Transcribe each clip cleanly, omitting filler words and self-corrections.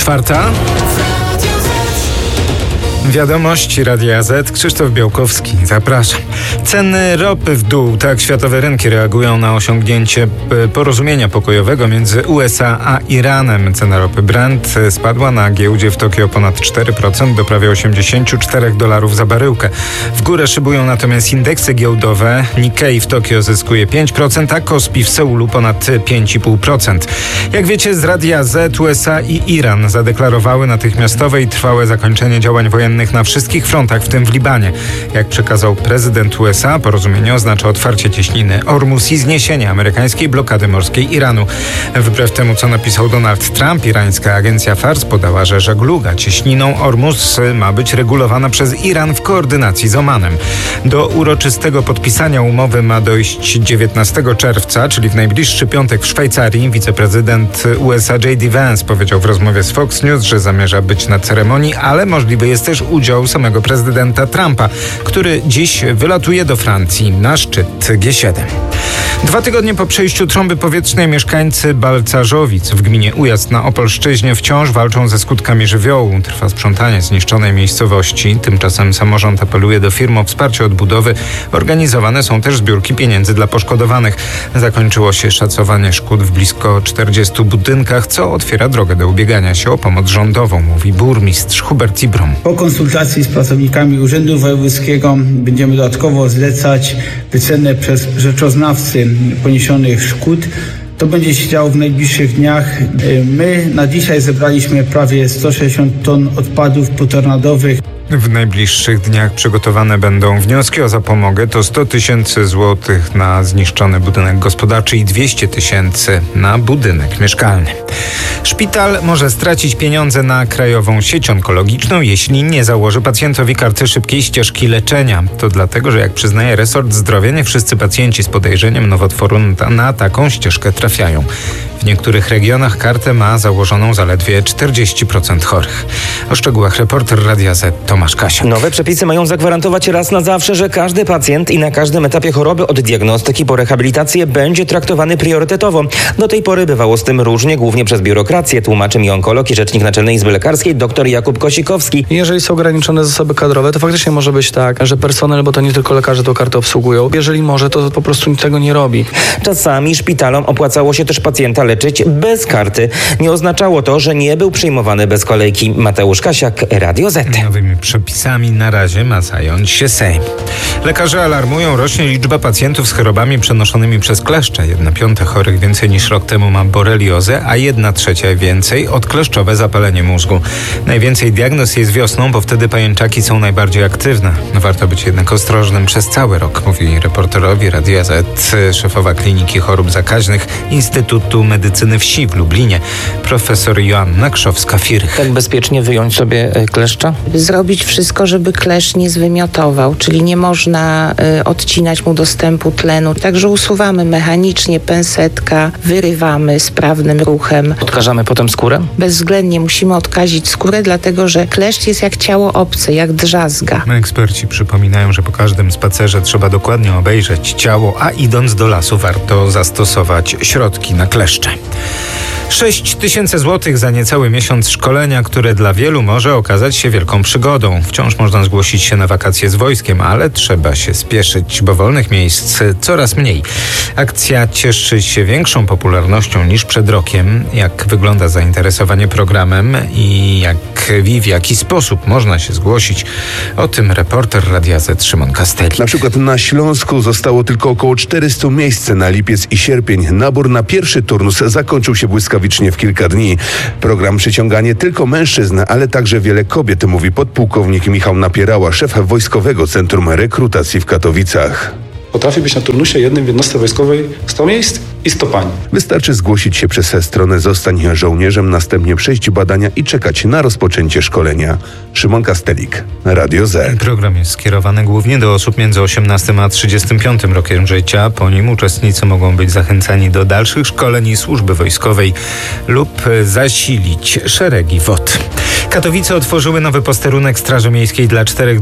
4:04. Wiadomości Radia Z. Krzysztof Białkowski. Zapraszam. Ceny ropy w dół. Tak światowe rynki reagują na osiągnięcie porozumienia pokojowego między USA a Iranem. Cena ropy Brent spadła na giełdzie w Tokio o ponad 4% do prawie $84 za baryłkę. W górę szybują natomiast indeksy giełdowe. Nikkei w Tokio zyskuje 5%, a Kospi w Seulu ponad 5,5%. Jak wiecie, z Radia Z USA i Iran zadeklarowały natychmiastowe i trwałe zakończenie działań wojennych na wszystkich frontach, w tym w Libanie. Jak przekazał prezydent USA, porozumienie oznacza otwarcie cieśniny Ormus i zniesienie amerykańskiej blokady morskiej Iranu. Wbrew temu, co napisał Donald Trump, irańska agencja Fars podała, że żegluga cieśniną Ormus ma być regulowana przez Iran w koordynacji z Omanem. Do uroczystego podpisania umowy ma dojść 19 czerwca, czyli w najbliższy piątek w Szwajcarii. Wiceprezydent USA J.D. Vance powiedział w rozmowie z Fox News, że zamierza być na ceremonii, ale możliwy jest też udział samego prezydenta Trumpa, który dziś wylatuje do Francji na szczyt G7. 2 tygodnie po przejściu trąby powietrznej mieszkańcy Balcarzowic w gminie Ujazd na Opolszczyźnie wciąż walczą ze skutkami żywiołu. Trwa sprzątanie zniszczonej miejscowości. Tymczasem samorząd apeluje do firm o wsparcie odbudowy. Organizowane są też zbiórki pieniędzy dla poszkodowanych. Zakończyło się szacowanie szkód w blisko 40 budynkach, co otwiera drogę do ubiegania się o pomoc rządową, mówi burmistrz Hubert Zibrom. Po konsultacji z pracownikami Urzędu Wojewódzkiego będziemy dodatkowo zlecać wycenę przez rzeczoznawcy poniesionych szkód. To będzie się działo w najbliższych dniach. My na dzisiaj zebraliśmy prawie 160 ton odpadów potornadowych. W najbliższych dniach przygotowane będą wnioski o zapomogę. To 100 000 złotych na zniszczony budynek gospodarczy i 200 000 na budynek mieszkalny. Szpital może stracić pieniądze na krajową sieć onkologiczną, jeśli nie założy pacjentowi karty szybkiej ścieżki leczenia. To dlatego, że jak przyznaje resort zdrowia, nie wszyscy pacjenci z podejrzeniem nowotworu na taką ścieżkę trafiają. W niektórych regionach kartę ma założoną zaledwie 40% chorych. O szczegółach reporter Radia Z Tomasz Kasiak. Nowe przepisy mają zagwarantować raz na zawsze, że każdy pacjent i na każdym etapie choroby od diagnostyki po rehabilitację będzie traktowany priorytetowo. Do tej pory bywało z tym różnie, głównie przez biurokrację, tłumaczy mi onkolog i rzecznik Naczelnej Izby Lekarskiej dr Jakub Kosikowski. Jeżeli są ograniczone zasoby kadrowe, to faktycznie może być tak, że personel, bo to nie tylko lekarze tą kartę obsługują. Jeżeli może, to po prostu tego nie robi. Czasami szpitalom opłacało się też pacjenta leczyć bez karty. Nie oznaczało to, że nie był przyjmowany bez kolejki. Mateusz Kasiak, Radio Z. Nowymi przepisami na razie ma zająć się Sejm. Lekarze alarmują, rośnie liczba pacjentów z chorobami przenoszonymi przez kleszcze. 1/5 chorych więcej niż rok temu ma boreliozę, a 1/3 więcej odkleszczowe zapalenie mózgu. Najwięcej diagnoz jest wiosną, bo wtedy pajęczaki są najbardziej aktywne. Warto być jednak ostrożnym przez cały rok, mówi reporterowi Radia Z szefowa Kliniki Chorób Zakaźnych Instytutu Medycyny Wsi w Lublinie, profesor Joanna Krzowska-Firych. Tak bezpiecznie wyjąć sobie kleszcza? Zrobić wszystko, żeby kleszcz nie zwymiotował, czyli nie można odcinać mu dostępu tlenu. Także usuwamy mechanicznie, pensetka, wyrywamy sprawnym ruchem. Odkażamy potem skórę? Bezwzględnie musimy odkazić skórę, dlatego że kleszcz jest jak ciało obce, jak drzazga. Eksperci przypominają, że po każdym spacerze trzeba dokładnie obejrzeć ciało, a idąc do lasu warto zastosować środki na kleszcze. 6 000 złotych za niecały miesiąc szkolenia, które dla wielu może okazać się wielką przygodą. Wciąż można zgłosić się na wakacje z wojskiem, ale trzeba się spieszyć, bo wolnych miejsc coraz mniej. Akcja cieszy się większą popularnością niż przed rokiem. Jak wygląda zainteresowanie programem i w jaki sposób można się zgłosić? O tym reporter Radia Z Szymon Castelli. Na przykład na Śląsku zostało tylko około 400 miejsc na lipiec i sierpień. Nabór na pierwszy turnus zakończył się błyskawicznie w kilka dni. Program przyciąga nie tylko mężczyzn, ale także wiele kobiet, mówi podpułkownik Michał Napierała, szef Wojskowego Centrum Rekrutacji w Katowicach. Potrafi być na turnusie jednym w jednostce wojskowej 100 miejsc i 100 pań. Wystarczy zgłosić się przez stronę Zostań żołnierzem, następnie przejść badania i czekać na rozpoczęcie szkolenia. Szymon Kastelik, Radio Z. Program jest skierowany głównie do osób między 18 a 35 rokiem życia. Po nim uczestnicy mogą być zachęcani do dalszych szkoleń i służby wojskowej lub zasilić szeregi WOT. Katowice otworzyły nowy posterunek Straży Miejskiej dla 4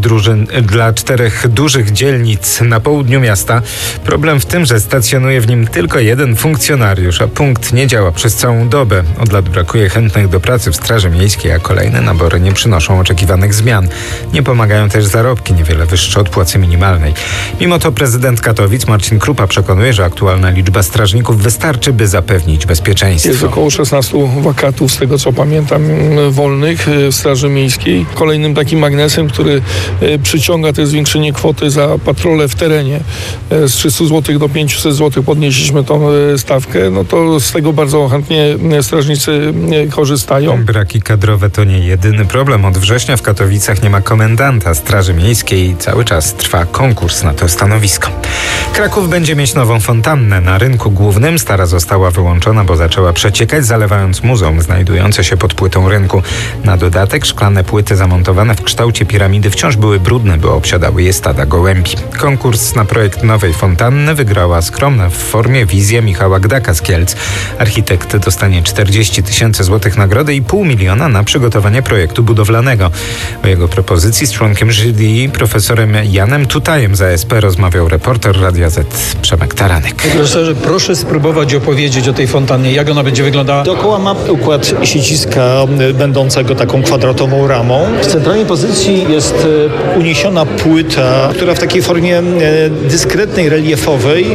dużych dzielnic na południu miasta. Problem w tym, że stacjonuje w nim tylko jeden funkcjonariusz, a punkt nie działa przez całą dobę. Od lat brakuje chętnych do pracy w Straży Miejskiej, a kolejne nabory nie przynoszą oczekiwanych zmian. Nie pomagają też zarobki, niewiele wyższe od płacy minimalnej. Mimo to prezydent Katowic Marcin Krupa przekonuje, że aktualna liczba strażników wystarczy, by zapewnić bezpieczeństwo. Jest około 16 wakatów, z tego co pamiętam, wolnych w Straży Miejskiej. Kolejnym takim magnesem, który przyciąga, to jest zwiększenie kwoty za patrole w terenie. Z 300 zł do 500 zł podnieśliśmy tą stawkę. No to z tego bardzo chętnie strażnicy korzystają. Braki kadrowe to nie jedyny problem. Od września w Katowicach nie ma komendanta Straży Miejskiej i cały czas trwa konkurs na to stanowisko. Kraków będzie mieć nową fontannę. Na rynku głównym stara została wyłączona, bo zaczęła przeciekać, zalewając muzeum znajdujące się pod płytą rynku. Na dodatek szklane płyty zamontowane w kształcie piramidy wciąż były brudne, bo obsiadały je stada gołębi. Konkurs na projekt nowej fontanny wygrała skromna w formie wizja Michała Gdaka z Kielc. Architekt dostanie 40 000 złotych nagrody i 500 000 na przygotowanie projektu budowlanego. O jego propozycji z członkiem jury, profesorem Janem Tutajem z ASP rozmawiał reporter Radia Z Przemek Taranek. Profesorze, proszę spróbować opowiedzieć o tej fontannie, jak ona będzie wyglądała. Dookoła ma układ siedziska będącego taką kwadratową ramą. W centralnej pozycji jest uniesiona płyta, która w takiej formie dyskretnej, reliefowej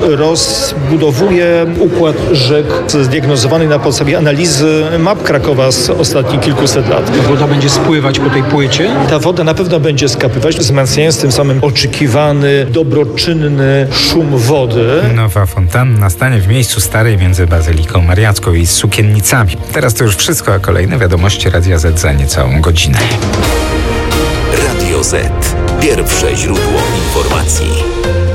rozbudowuje układ rzek zdiagnozowany na podstawie analizy map Krakowa z ostatnich kilkuset lat. Woda będzie spływać po tej płycie? Ta woda na pewno będzie skapywać, wzmacniając tym samym oczekiwany, dobroczynny szum wody. Nowa fontanna stanie w miejscu starej między Bazyliką Mariacką i Sukiennicami. Teraz to już wszystko, a kolejne wiadomości Radia Z za niecałą godzinę. Radio Z. Pierwsze źródło informacji.